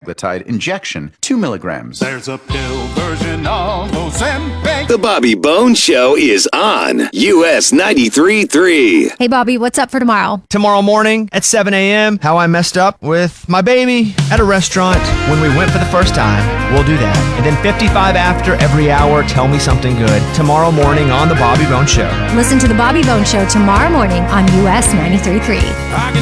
semaglutide injection, 2 milligrams. There's a pill version of Ozempic. The Bobby Bones Show is on US 93.3. Hey, Bobby, what's up for tomorrow? Tomorrow morning at 7 a.m., how I messed up with my baby at a restaurant when we went for the first time. We'll do that. And then 55 after every hour, tell me something good. Tomorrow morning on The Bobby Bones Show. Listen to The Bobby Bones Show tomorrow morning on US 93.3.